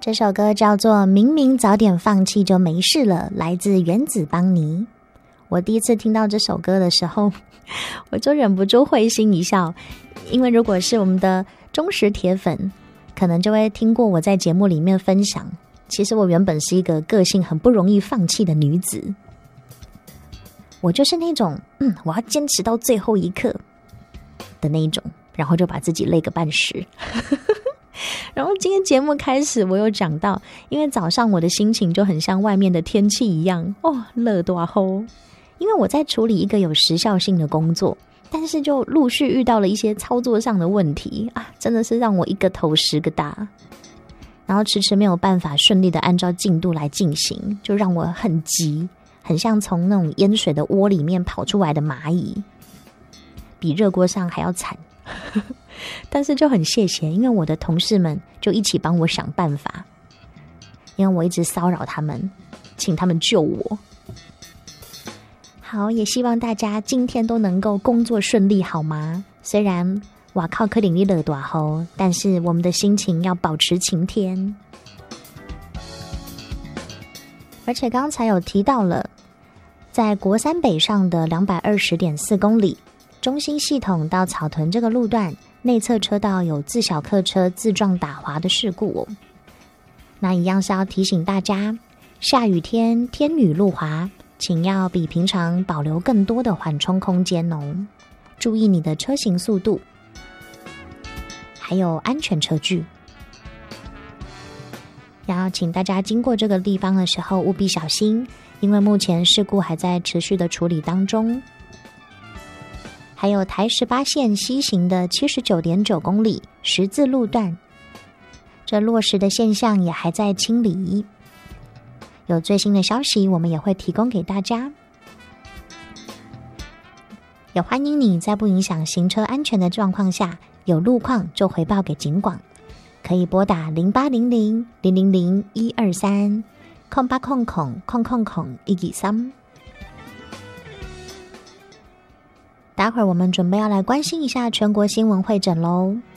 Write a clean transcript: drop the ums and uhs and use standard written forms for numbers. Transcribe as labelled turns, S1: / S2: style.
S1: 这首歌叫做《明明早点放弃就没事了》，来自原子邦尼。我第一次听到这首歌的时候，我就忍不住会心一笑，因为如果是我们的忠实铁粉，可能就会听过我在节目里面分享，其实我原本是一个个性很不容易放弃的女子，我就是那种我要坚持到最后一刻的那一种，然后就把自己累个半死。然后今天节目开始我有讲到，因为早上我的心情就很像外面的天气一样热大吼，因为我在处理一个有时效性的工作，但是就陆续遇到了一些操作上的问题啊，真的是让我一个头10个大，然后迟迟没有办法顺利的按照进度来进行，就让我很急，很像从那种淹水的窝里面跑出来的蚂蚁，比热锅上还要惨。但是就很谢谢，因为我的同事们就一起帮我想办法，因为我一直骚扰他们，请他们救我。好，也希望大家今天都能够工作顺利，好吗？虽然哇靠克林利热大吼，但是我们的心情要保持晴天。而且刚才有提到了，在国三北上的220.4公里，中心系统到草屯这个路段，内侧车道有自小客车自撞打滑的事故哦。那一样是要提醒大家，下雨天天雨路滑，请要比平常保留更多的缓冲空间哦，注意你的车行速度，还有安全车距。要请大家经过这个地方的时候务必小心，因为目前事故还在持续的处理当中。还有台18线西行的 79.9 公里十字路段，这落石的现象也还在清理，有最新的消息我们也会提供给大家，也欢迎你在不影响行车安全的状况下，有路况就回报给警广，可以拨打0800-000-123 0800-123。待会儿我们准备要来关心一下全国新闻会诊咯。